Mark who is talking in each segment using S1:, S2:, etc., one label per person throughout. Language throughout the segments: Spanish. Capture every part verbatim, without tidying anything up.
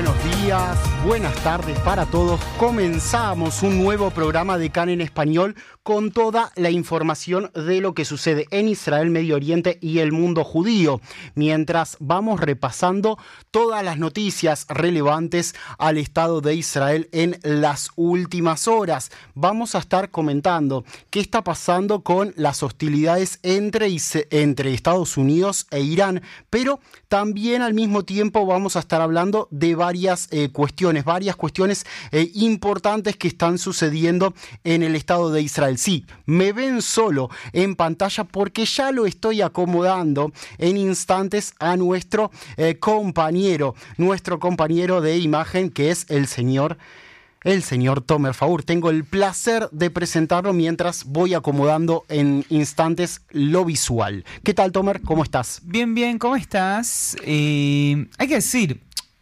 S1: Buenos días, buenas tardes para todos. Comenzamos un nuevo programa de C A N en español con toda la información de lo que sucede en Israel, Medio Oriente y el mundo judío, mientras vamos repasando todas las noticias relevantes al Estado de Israel en las últimas horas. Vamos a estar comentando qué está pasando con las hostilidades entre, entre Estados Unidos e Irán, pero también al mismo tiempo vamos a estar hablando de varias eh, cuestiones, varias cuestiones eh, importantes que están sucediendo en el Estado de Israel. Sí, me ven solo en pantalla porque ya lo estoy acomodando en instantes a nuestro eh, compañero, nuestro compañero de imagen, que es el señor, el señor Tomer Faur. Tengo el placer de presentarlo mientras voy acomodando en instantes lo visual. ¿Qué tal, Tomer? ¿Cómo estás?
S2: Bien, bien, ¿cómo estás? Eh, hay que decir,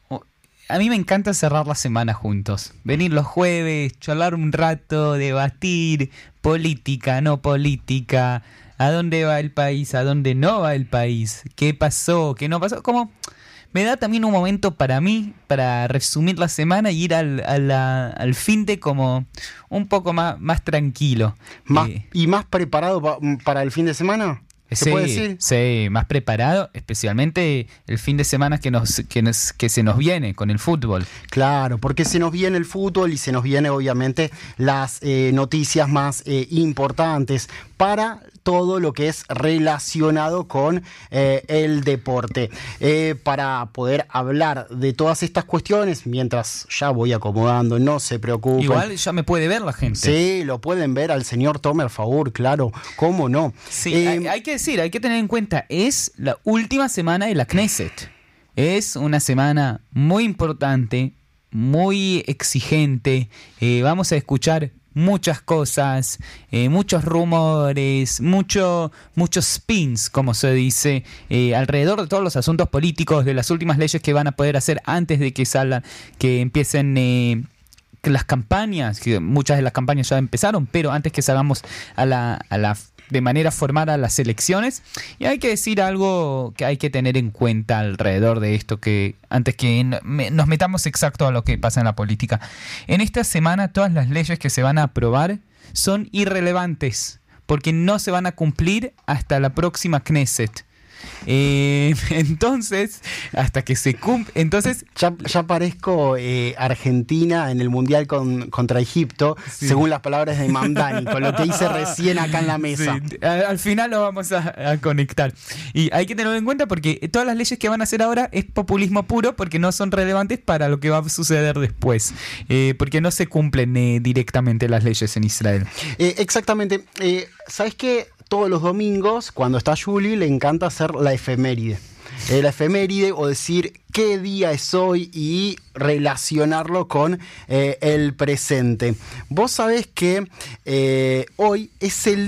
S2: a mí me encanta cerrar la semana juntos. Venir los jueves, charlar un rato, debatir política, no política, a dónde va el país, a dónde no va el país, qué pasó, qué no pasó. Como me da también un momento para mí, para resumir la semana y ir al, a la, al fin de como un poco más, más tranquilo.
S1: Más,
S2: eh,
S1: ¿Y más preparado pa, para el fin de semana? ¿Se
S2: sí,
S1: puede decir?
S2: Sí, más preparado, especialmente el fin de semana que nos, que nos que se nos viene con el fútbol.
S1: Claro, porque se nos viene el fútbol y se nos viene obviamente las eh, noticias más eh, importantes para todo lo que es relacionado con eh, el deporte. Eh, para poder hablar de todas estas cuestiones, mientras ya voy acomodando, no se preocupen.
S2: Igual ya me puede ver la gente.
S1: Sí, lo pueden ver al señor Tomer Faur, claro, cómo no.
S2: Sí,
S1: eh,
S2: hay, hay que decir, hay que tener en cuenta, es la última semana de la Knesset. Es una semana muy importante, muy exigente. Eh, vamos a escuchar muchas cosas, eh, muchos rumores, mucho, muchos spins, como se dice, eh, alrededor de todos los asuntos políticos, de las últimas leyes que van a poder hacer antes de que salgan, que empiecen eh, las campañas, que muchas de las campañas ya empezaron, pero antes que salgamos a la, a la de manera formal a las elecciones. Y hay que decir algo que hay que tener en cuenta alrededor de esto, que antes que nos metamos exacto a lo que pasa en la política. En esta semana todas las leyes que se van a aprobar son irrelevantes, porque no se van a cumplir hasta la próxima Knesset. Eh, entonces, hasta que se cumple, entonces
S1: ya, ya parezco eh, Argentina en el Mundial con, contra Egipto, sí, según las palabras de Mamdani, con lo que hice recién acá en la mesa.
S2: Sí, al, al final lo vamos a, a conectar. Y hay que tenerlo en cuenta porque todas las leyes que van a hacer ahora es populismo puro, porque no son relevantes para lo que va a suceder después, eh, porque no se cumplen eh, directamente las leyes en Israel.
S1: Eh, exactamente. Eh, ¿Sabes qué? Todos los domingos, cuando está Julie, le encanta hacer la efeméride. Eh, la efeméride, o decir qué día es hoy y relacionarlo con eh, el presente. Vos sabés que eh, hoy es el